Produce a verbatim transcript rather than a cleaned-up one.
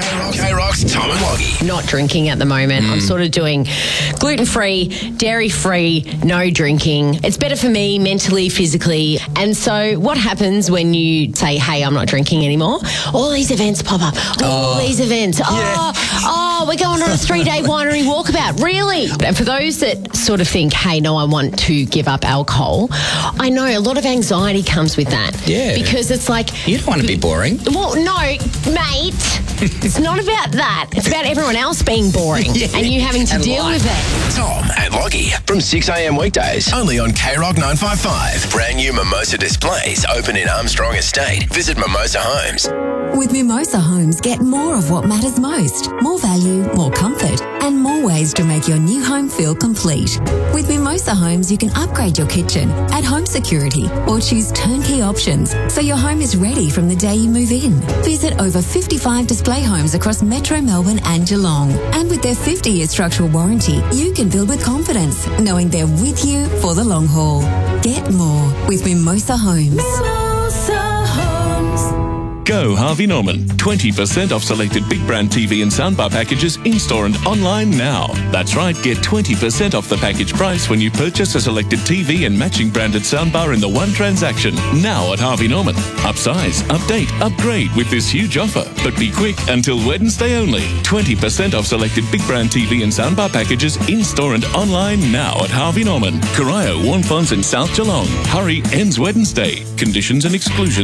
K-Rock's Tom and Loggy. Not drinking at the moment. Mm. I'm sort of doing gluten-free, dairy-free, no drinking. It's better for me mentally, physically. And so what happens when you say, hey, I'm not drinking anymore? All these events pop up. All oh. these events. Oh, yeah. oh, we're going on a three-day winery walkabout. Really? And for those that sort of think, hey, no, I want to give up alcohol, I know a lot of anxiety comes with that. Yeah. Because it's like... You don't want to be boring. Well, no, mate. It's not about that. It's about everyone else being boring yeah. and you having to and deal life. with it. Tom and Loggy from six a.m. weekdays. Only on K-Rock nine fifty-five. Brand new Mimosa displays open in Armstrong Estate. Visit Mimosa Homes. With Mimosa Homes, get more of what matters most. More value, more comfort, and more ways to make your new home feel complete. With Mimosa Homes, you can upgrade your kitchen, add home security, or choose turnkey options so your home is ready from the day you move in. Visit over fifty-five display homes across Metro Melbourne and Geelong. And with their fifty-year structural warranty, you can build with confidence, knowing they're with you for the long haul. Get more with Mimosa Homes. Mimosa Homes. Go Harvey Norman. twenty percent off selected big brand T V and soundbar packages in-store and online now. That's right, get twenty percent off the package price when you purchase a selected T V and matching branded soundbar in the one transaction. Now at Harvey Norman. Upsize, update, upgrade with this huge offer. But be quick until Wednesday only. twenty percent off selected big brand T V and soundbar packages in-store and online now at Harvey Norman. Corio, Warnfonds and South Geelong. Hurry, ends Wednesday. Conditions and exclusions